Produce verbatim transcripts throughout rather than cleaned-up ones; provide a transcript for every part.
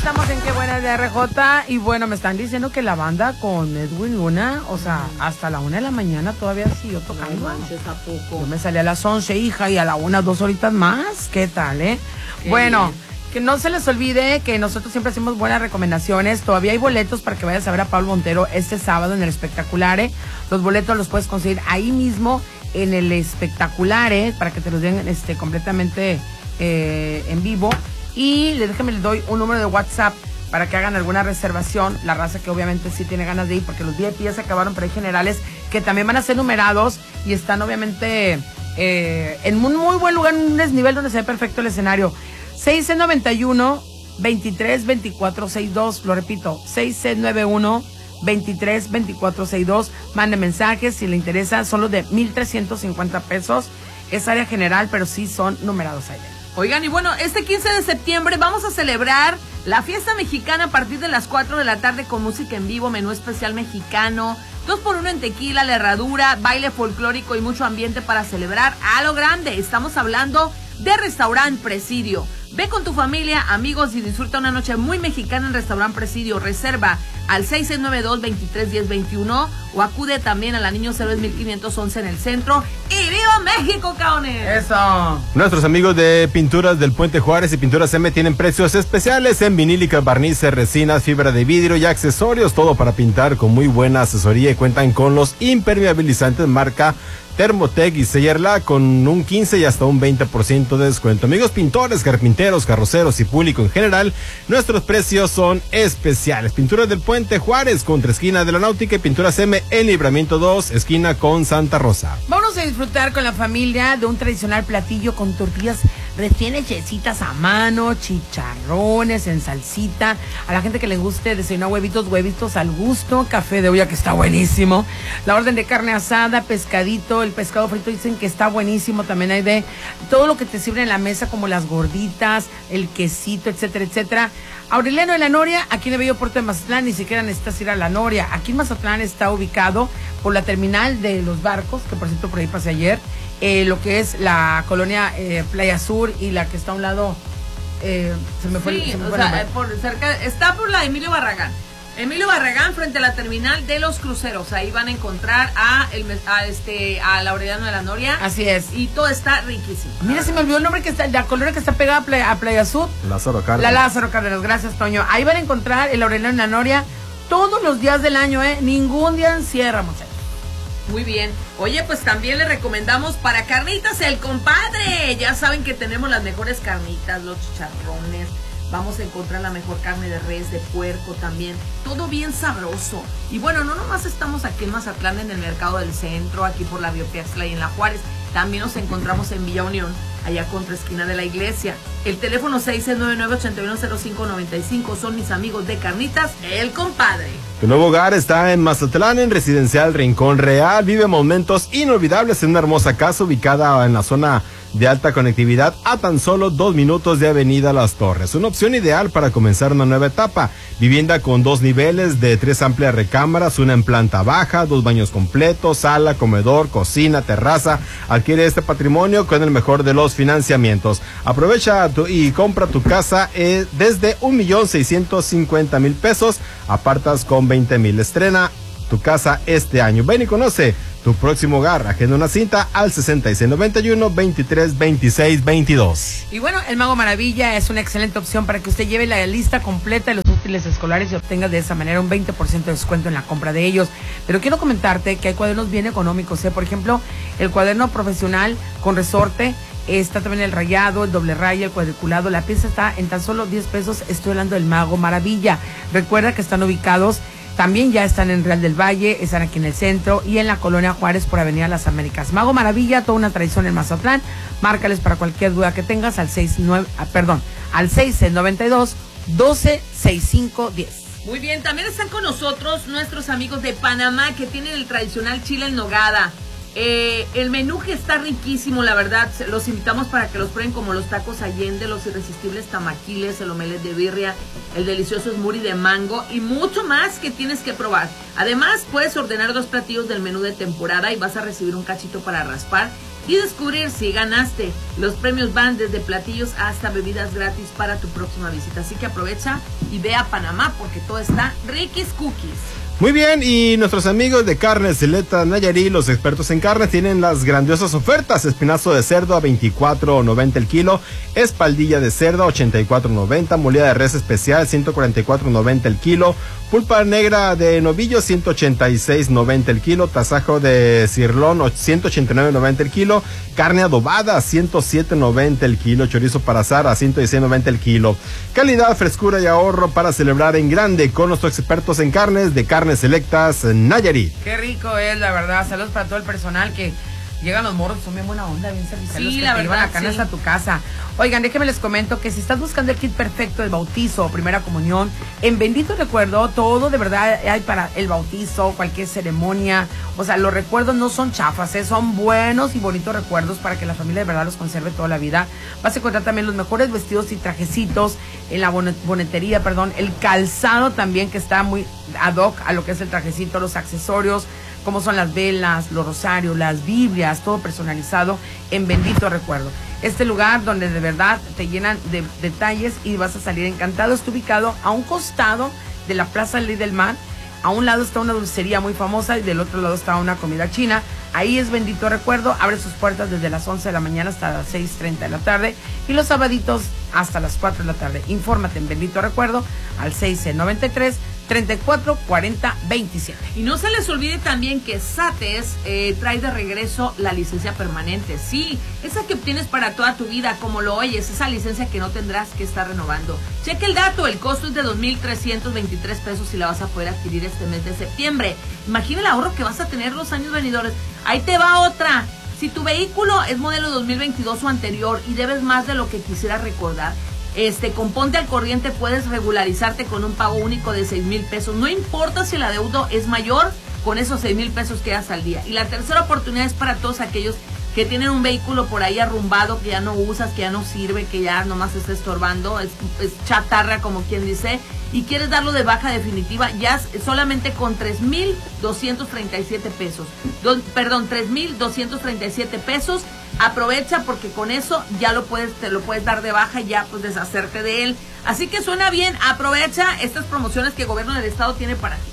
estamos en Qué Buena de R J. Y bueno, me están diciendo que la banda con Edwin Luna, o sea, hasta la una de la mañana todavía siguió tocando. No manches, ¿a poco? Yo me salí a las once, hija, y a la una, dos horitas más. ¿Qué tal, eh? Qué bueno, bien. Que no se les olvide que nosotros siempre hacemos buenas recomendaciones. Todavía hay boletos para que vayas a ver a Pablo Montero este sábado en el Espectaculare. Los boletos los puedes conseguir ahí mismo en el Espectaculare para que te los den este, completamente eh, en vivo. Y les déjenme les doy un número de WhatsApp para que hagan alguna reservación. La raza que obviamente sí tiene ganas de ir, porque los V I P ya se acabaron, pero hay generales que también van a ser numerados y están obviamente eh, en un muy buen lugar, en un desnivel donde se ve perfecto el escenario. seis noventa y uno, veintitrés, veinticuatro, sesenta y dos, lo repito, seis noventa y uno, veintitrés, veinticuatro, sesenta y dos. Mande mensajes si le interesa, son los de mil trescientos cincuenta pesos. Es área general, pero sí son numerados ahí. Oigan, y bueno, este quince de septiembre vamos a celebrar la fiesta mexicana a partir de las cuatro de la tarde con música en vivo, menú especial mexicano, dos por uno en tequila, la herradura, baile folclórico y mucho ambiente para celebrar a lo grande. Estamos hablando de Restaurant Presidio. Ve con tu familia, amigos y disfruta una noche muy mexicana en Restaurant Presidio. Reserva al seis seis nueve dos, veintitrés diez, veintiuno o acude también a la Niños Héroes mil quinientos once en el centro. ¡Y viva México, cabrones! ¡Eso! Nuestros amigos de Pinturas del Puente Juárez y Pinturas M tienen precios especiales en vinílicas, barnices, resinas, fibra de vidrio y accesorios. Todo para pintar con muy buena asesoría y cuentan con los impermeabilizantes marca Thermotec y sellarla con un quince y hasta un veinte por ciento de descuento. Amigos pintores, carpinteros, carroceros y público en general, nuestros precios son especiales. Pinturas del Puente Juárez, contra esquina de la Náutica, y Pinturas M en Libramiento dos, esquina con Santa Rosa. Vamos a disfrutar con la familia de un tradicional platillo con tortillas recién hechecitas a mano, chicharrones en salsita. A la gente que le guste desayunar huevitos, huevitos al gusto, café de olla que está buenísimo. La orden de carne asada, pescadito, el pescado frito dicen que está buenísimo. También hay de todo lo que te sirve en la mesa, como las gorditas, el quesito, etcétera, etcétera. Aureliano de la Noria, aquí en el bello puerto de Mazatlán, ni siquiera necesitas ir a la Noria. Aquí en Mazatlán está ubicado por la terminal de los barcos, que por cierto por ahí pasé ayer, eh, lo que es la colonia eh, Playa Sur y la que está a un lado, eh, se me fue, sí, se me o fue sea, por cerca, está por la Emilio Barragán. Emilio Barragán frente a la terminal de los cruceros. Ahí van a encontrar a el a este a Laureano de la Noria. Así es. Y todo está riquísimo. Mira, se me olvidó el nombre que está, la colonia que está pegada a Playa, a Playa Sur. Lázaro Cárdenas. La Lázaro Cárdenas, gracias, Toño. Ahí van a encontrar el Laureano de la Noria todos los días del año, ¿eh? Ningún día encierra, muchachos. Muy bien. Oye, pues también le recomendamos para Carnitas El Compadre. Ya saben que tenemos las mejores carnitas, los chicharrones. Vamos a encontrar la mejor carne de res, de puerco también. Todo bien sabroso. Y bueno, no nomás estamos aquí en Mazatlán, en el Mercado del Centro, aquí por la Biopiaxtla y en La Juárez. También nos encontramos en Villa Unión, allá contra esquina de la iglesia. El teléfono seis nueve nueve, ocho uno cero cinco nueve cinco. Son mis amigos de Carnitas El Compadre. Tu nuevo hogar está en Mazatlán, en Residencial Rincón Real. Vive momentos inolvidables en una hermosa casa ubicada en la zona de alta conectividad a tan solo dos minutos de Avenida Las Torres. Una opción ideal para comenzar una nueva etapa. Vivienda con dos niveles de tres amplias recámaras, una en planta baja, dos baños completos, sala, comedor, cocina, terraza. Adquiere este patrimonio con el mejor de los financiamientos. Aprovecha tu, y compra tu casa eh, desde un millón seiscientos cincuenta mil pesos. Apartas con veinte mil. Estrena tu casa este año. Ven y conoce tu próximo hogar. Agenda una cinta al sesenta y seis noventa y uno, veintitrés, veintiséis, veintidós. Y bueno, el Mago Maravilla es una excelente opción para que usted lleve la lista completa de los útiles escolares y obtenga de esa manera un veinte por ciento de descuento en la compra de ellos. Pero quiero comentarte que hay cuadernos bien económicos, ¿eh? Por ejemplo, el cuaderno profesional con resorte. Está también el rayado, el doble raya, el cuadriculado. La pieza está en tan solo diez pesos. Estoy hablando del Mago Maravilla. Recuerda que están ubicados, también ya están en Real del Valle, están aquí en el centro y en la colonia Juárez por Avenida Las Américas. Mago Maravilla, toda una tradición en Mazatlán. Márcales para cualquier duda que tengas al seis nueve, ah, perdón, al seis seis noventa y dos, doce, sesenta y cinco, diez. Muy bien, también están con nosotros nuestros amigos de Panamá que tienen el tradicional chile en nogada. Eh, el menú que está riquísimo, la verdad. Los invitamos para que los prueben, como los tacos Allende, los irresistibles tamaquiles, el omelette de birria, el delicioso smoothie de mango y mucho más que tienes que probar. Además, puedes ordenar dos platillos del menú de temporada y vas a recibir un cachito para raspar y descubrir si ganaste. Los premios van desde platillos hasta bebidas gratis para tu próxima visita. Así que aprovecha y ve a Panamá porque todo está Ricky's Cookies. Muy bien, y nuestros amigos de Carnes Selecta Nayarit, los expertos en carnes, tienen las grandiosas ofertas. Espinazo de cerdo a veinticuatro noventa el kilo, espaldilla de cerdo a ochenta y cuatro noventa, molida de res especial ciento cuarenta y cuatro noventa el kilo, pulpa negra de novillo ciento ochenta y seis noventa el kilo, tasajo de cirlón ciento ochenta y nueve noventa el kilo, carne adobada a ciento siete noventa el kilo, chorizo para asar a ciento dieciséis noventa el kilo. Calidad, frescura y ahorro para celebrar en grande con nuestros expertos en carnes de Carnes Selectas Nayarit. Qué rico es, la verdad. Saludos para todo el personal que llegan los morros, son bien buena onda, bien serviciales, sí, que la te verdad, llevan la carne sí. hasta tu casa. Oigan, déjenme les comento que si estás buscando el kit perfecto del bautizo o primera comunión, en Bendito Recuerdo, todo de verdad hay para el bautizo, cualquier ceremonia. O sea, los recuerdos no son chafas, ¿eh? Son buenos y bonitos recuerdos para que la familia de verdad los conserve toda la vida. Vas a encontrar también los mejores vestidos y trajecitos en la bonetería, perdón, el calzado también que está muy ad hoc a lo que es el trajecito, los accesorios, como son las velas, los rosarios, las Biblias, todo personalizado en Bendito Recuerdo. Este lugar donde de verdad te llenan de detalles y vas a salir encantado. Está ubicado a un costado de la Plaza Ley del Mar. A un lado está una dulcería muy famosa y del otro lado está una comida china. Ahí es Bendito Recuerdo. Abre sus puertas desde las once de la mañana hasta las seis treinta de la tarde y los sabaditos hasta las cuatro de la tarde. Infórmate en Bendito Recuerdo al seis noventa y tres, treinta y cuatro, cuarenta, veintisiete. Y no se les olvide también que SATES eh, trae de regreso la licencia permanente. Sí, esa que obtienes para toda tu vida, como lo oyes, esa licencia que no tendrás que estar renovando. Cheque el dato, el costo es de dos mil trescientos veintitrés pesos y la vas a poder adquirir este mes de septiembre. Imagina el ahorro que vas a tener los años venidores. Ahí te va otra. Si tu vehículo es modelo dos mil veintidós o anterior y debes más de lo que quisieras recordar, Este, con Ponte al Corriente puedes regularizarte con un pago único de seis mil pesos. No importa si el adeudo es mayor, con esos seis mil pesos quedas al día. Y la tercera oportunidad es para todos aquellos que tienen un vehículo por ahí arrumbado, que ya no usas, que ya no sirve, que ya nomás está estorbando, es, es chatarra como quien dice, y quieres darlo de baja definitiva, ya solamente con tres mil doscientos treinta y siete pesos. Do, perdón, tres mil doscientos treinta y siete pesos. Aprovecha porque con eso ya lo puedes, te lo puedes dar de baja y ya pues deshacerte de él. Así que suena bien, aprovecha estas promociones que el gobierno del estado tiene para ti.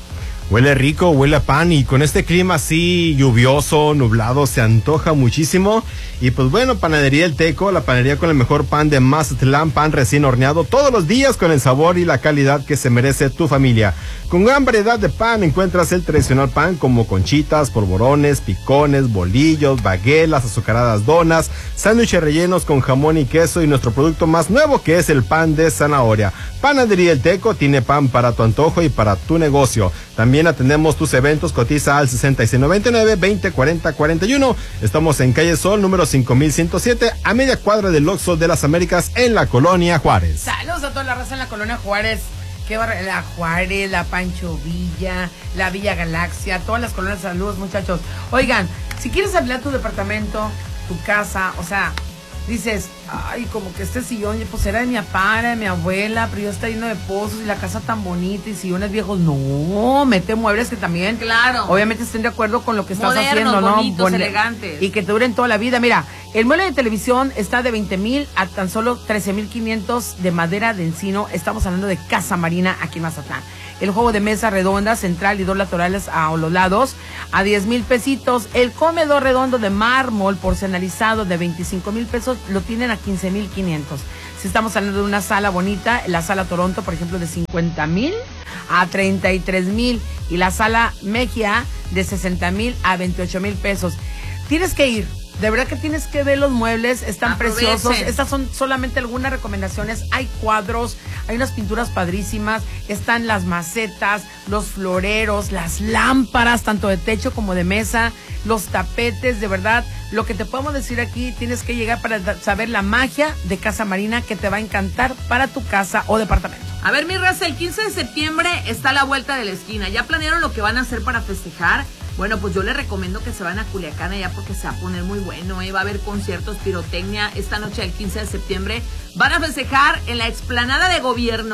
Huele rico, huele a pan y con este clima así lluvioso, nublado, se antoja muchísimo. Y pues bueno, Panadería El Teco, la panadería con el mejor pan de Mazatlán, pan recién horneado todos los días con el sabor y la calidad que se merece tu familia. Con gran variedad de pan encuentras el tradicional pan como conchitas, polvorones, picones, bolillos, baguelas, azucaradas donas, sándwiches rellenos con jamón y queso y nuestro producto más nuevo que es el pan de zanahoria. Panadería El Teco tiene pan para tu antojo y para tu negocio. También atendemos tus eventos, cotiza al sesenta y seis noventa y nueve, veinte cuarenta cuarenta y uno. Estamos en Calle Sol, número cinco mil ciento siete, a media cuadra del Oxxo de las Américas en la Colonia Juárez. Saludos a toda la raza en la Colonia Juárez. Qué barra, la Juárez, la Pancho Villa, la Villa Galaxia, todas las colonias. Saludos, muchachos. Oigan, si quieres ampliar tu departamento, tu casa, o sea, dices, ay, como que este sillón, pues era de mi papá, era de mi abuela, pero ya está lleno de pozos y la casa tan bonita y sillones viejos. No, mete muebles que también, claro, obviamente estén de acuerdo con lo que estás modernos, haciendo, ¿no? bonitos, Bon- elegantes. Y que te duren toda la vida. Mira, el mueble de televisión está de veinte mil a tan solo trece mil quinientos de madera de encino. Estamos hablando de Casa Marina aquí en Mazatlán. El juego de mesa redonda, central y dos laterales a los lados a diez mil pesitos. El comedor redondo de mármol porcelanizado de veinticinco mil pesos lo tienen a quince mil quinientos. Si estamos hablando de una sala bonita, la sala Toronto, por ejemplo, de cincuenta mil a treinta y tres mil y la sala Mejía de sesenta mil a veintiocho mil pesos. Tienes que ir. De verdad que tienes que ver los muebles, están Aprovechen. preciosos. Estas son solamente algunas recomendaciones. Hay cuadros, hay unas pinturas padrísimas, están las macetas, los floreros, las lámparas, tanto de techo como de mesa, los tapetes, de verdad. Lo que te podemos decir aquí, tienes que llegar para saber la magia de Casa Marina que te va a encantar para tu casa o departamento. A ver, mi raza, el quince de septiembre está a la vuelta de la esquina. ¿Ya planearon lo que van a hacer para festejar? Bueno, pues yo les recomiendo que se van a Culiacán allá porque se va a poner muy bueno, ¿eh? Va a haber conciertos, pirotecnia esta noche del quince de septiembre. Van a festejar en la explanada de gobierno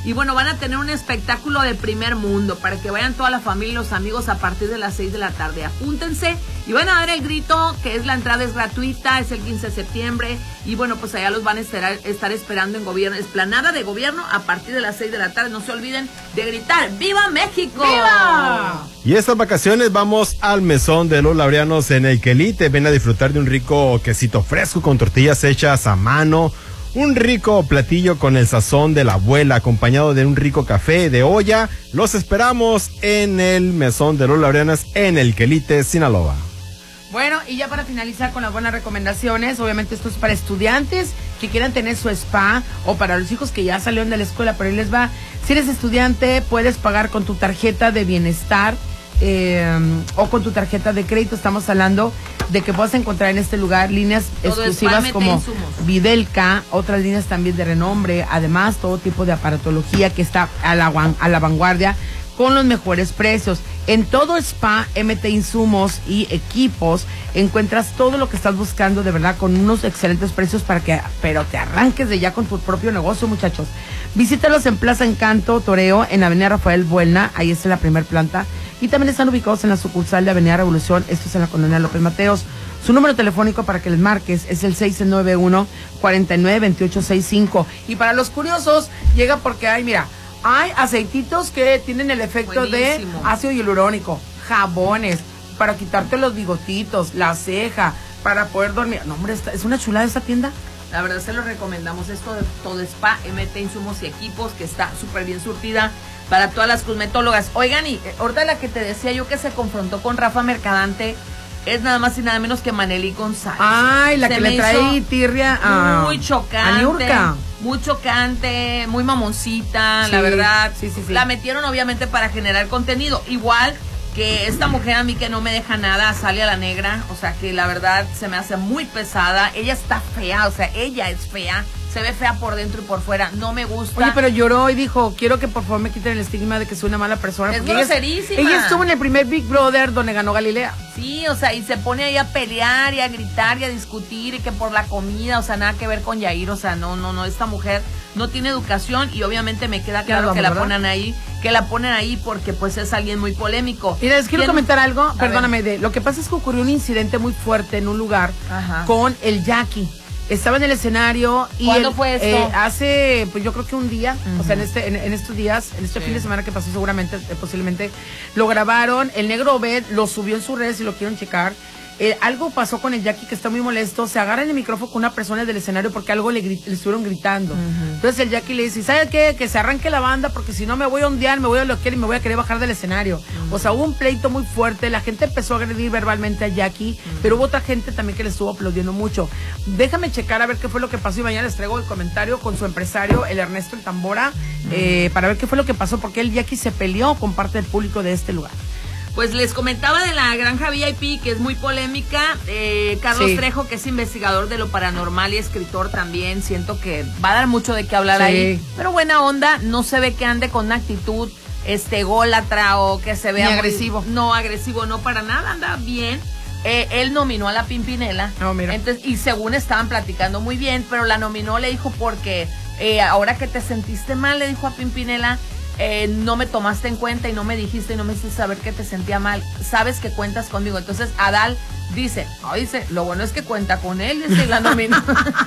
Y bueno, van a tener un espectáculo de primer mundo para que vayan toda la familia y los amigos a partir de las seis de la tarde. Apúntense y van a dar el grito, que es la entrada es gratuita, es el quince de septiembre. Y bueno, pues allá los van a estar, estar esperando en gobierno, esplanada de gobierno a partir de las seis de la tarde. No se olviden de gritar, ¡Viva México! ¡Viva! Y estas vacaciones vamos al mesón de los laureanos en el Quelite. Ven a disfrutar de un rico quesito fresco con tortillas hechas a mano. Un rico platillo con el sazón de la abuela, acompañado de un rico café de olla. Los esperamos en el mesón de los laureanos en el Quelite, Sinaloa. Bueno, y ya para finalizar con las buenas recomendaciones, obviamente esto es para estudiantes que quieran tener su spa o para los hijos que ya salieron de la escuela, pero ahí les va. Si eres estudiante, puedes pagar con tu tarjeta de bienestar eh, o con tu tarjeta de crédito. Estamos hablando de que puedas encontrar en este lugar líneas todo exclusivas como Videlca, otras líneas también de renombre, además todo tipo de aparatología que está a la, a la vanguardia con los mejores precios. En todo Spa, M T Insumos y Equipos encuentras todo lo que estás buscando de verdad con unos excelentes precios para que, pero te arranques de ya con tu propio negocio, muchachos. Visítalos en Plaza Encanto, Toreo, en Avenida Rafael Buelna, ahí está la primera planta, y también están ubicados en la sucursal de Avenida Revolución, esto es en la colonia López Mateos. Su número telefónico para que les marques es el seis nueve uno, cuarenta y nueve, veintiocho sesenta y cinco. Y para los curiosos, llega porque hay, mira, hay aceititos que tienen el efecto buenísimo de ácido hialurónico, jabones, para quitarte los bigotitos, la ceja, para poder dormir. No, hombre, es una chulada esta tienda. La verdad se lo recomendamos, esto de todo Spa, M T Insumos y Equipos, que está súper bien surtida para todas las cosmetólogas. Oigan, y ahorita la que te decía yo que se confrontó con Rafa Mercadante, es nada más y nada menos que Manely González. Ay, la se que le trae tirria a muy chocante, a muy chocante, muy mamoncita, sí, la verdad. Sí, sí, sí. La metieron obviamente para generar contenido. Igual que esta mujer a mí que no me deja nada, sale a la negra, o sea que la verdad se me hace muy pesada. Ella está fea, o sea, ella es fea. Se ve fea por dentro y por fuera, no me gusta. Oye, pero lloró y dijo, quiero que por favor me quiten el estigma de que soy una mala persona. Es groserísima. Ella, ella estuvo en el primer Big Brother donde ganó Galilea. Sí, o sea, y se pone ahí a pelear y a gritar y a discutir y que por la comida, o sea, nada que ver con Yair, o sea, no, no, no, esta mujer no tiene educación y obviamente me queda claro, claro que ¿verdad? la ponen ahí, que la ponen ahí porque pues es alguien muy polémico. Mira, les quiero ¿Quién? comentar algo, a perdóname, de, lo que pasa es que ocurrió un incidente muy fuerte en un lugar Ajá. con el Jackie. Estaba en el escenario y ¿Cuándo el, fue esto? Eh, hace, pues yo creo que un día, uh-huh. o sea, en este, en, en estos días, en este sí. fin de semana que pasó seguramente, eh, posiblemente, lo grabaron, el negro Obed lo subió en sus redes y lo quieren checar. Eh, algo pasó con el Jackie que está muy molesto, se agarra en el micrófono con una persona del escenario porque algo le, grit, le estuvieron gritando. Uh-huh. Entonces el Jackie le dice, ¿sabes qué? Que se arranque la banda porque si no me voy a ondear, me voy a bloquear y me voy a querer bajar del escenario. Uh-huh. O sea, hubo un pleito muy fuerte, la gente empezó a agredir verbalmente a Jackie, uh-huh. pero hubo otra gente también que le estuvo aplaudiendo mucho. Déjame checar a ver qué fue lo que pasó y mañana les traigo el comentario con su empresario, el Ernesto El Tambora, uh-huh. eh, para ver qué fue lo que pasó porque el Jackie se peleó con parte del público de este lugar. Pues les comentaba de la granja V I P, que es muy polémica. Eh, Carlos sí. Trejo, que es investigador de lo paranormal y escritor también. Siento que va a dar mucho de qué hablar sí. ahí. Pero buena onda, no se ve que ande con una actitud este, ególatra o que se vea Ni agresivo. Muy, no, agresivo, no para nada, anda bien. Eh, él nominó a la Pimpinela. Oh, mira. Entonces, y según estaban platicando muy bien, pero la nominó, le dijo, porque eh, ahora que te sentiste mal, le dijo a Pimpinela, Eh, no me tomaste en cuenta y no me dijiste y no me hiciste saber que te sentía mal. Sabes que cuentas conmigo. Entonces Adal dice, no, dice, lo bueno es que cuenta con él, dice, y la nominó.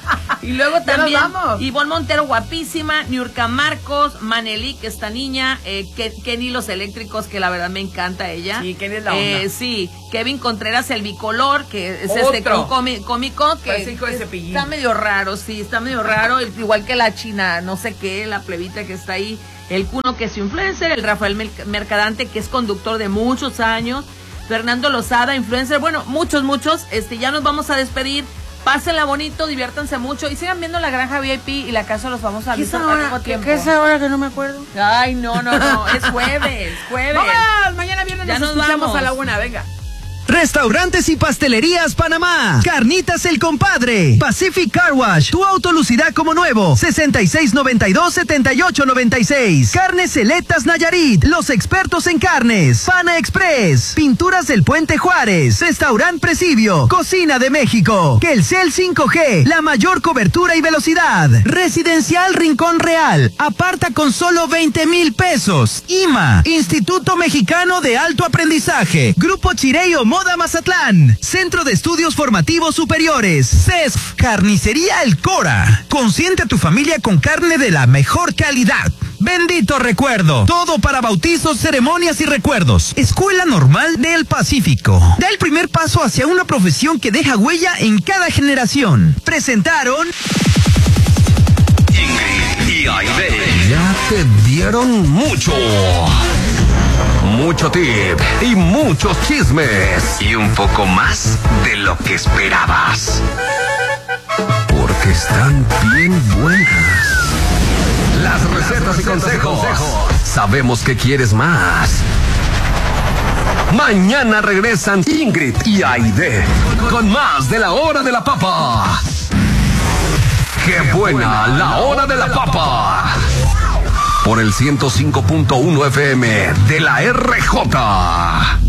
Y luego también Ivonne Montero, guapísima, Niurka Marcos, Manely, que esta niña, eh, Kenny Los Eléctricos, que la verdad me encanta ella. Sí, Kenny es la onda. Eh, sí, Kevin Contreras, el bicolor, que es Otro. este cómico, cómico que, que está medio raro, sí, está medio raro, igual que la china, no sé qué, la plebita que está ahí. El Cuno, que es influencer, el Rafael Mercadante, que es conductor de muchos años, Fernando Lozada, influencer, bueno, muchos, muchos, este, ya nos vamos a despedir, pásenla bonito, diviértanse mucho y sigan viendo la granja V I P y la casa de los famosos. ¿Qué es ahora? ¿Qué, ¿Qué es ahora que no me acuerdo? Ay, no, no, no, es jueves, jueves. ¡Vamos! Mañana viernes ya nos, nos escuchamos vamos a la una, venga. Restaurantes y Pastelerías Panamá. Carnitas El Compadre. Pacific Car Wash. Tu auto lucirá como nuevo. sesenta y seis noventa y dos, setenta y ocho noventa y seis. Carnes Selectas Nayarit. Los expertos en carnes. Pana Express. Pinturas del Puente Juárez. Restaurant Presidio. Cocina de México. Telcel cinco G. La mayor cobertura y velocidad. Residencial Rincón Real. Aparta con solo veinte mil pesos. I M A. Instituto Mexicano de Alto Aprendizaje. Grupo Chirey Moda Mazatlán. Centro de Estudios Formativos Superiores. C E S F. Carnicería El Cora. Consiente a tu familia con carne de la mejor calidad. Bendito Recuerdo. Todo para bautizos, ceremonias y recuerdos. Escuela Normal del Pacífico. Da el primer paso hacia una profesión que deja huella en cada generación. Presentaron... Ingrid y Aide. Ya te dieron mucho. Mucho tip y muchos chismes. Y un poco más de lo que esperabas. Porque están bien buenas. Las recetas y consejos. Sabemos que quieres más. Mañana regresan Ingrid y Aide con más de La Hora de la Papa. ¡Qué buena La Hora de la Papa! Por el ciento cinco punto uno F M de la R J.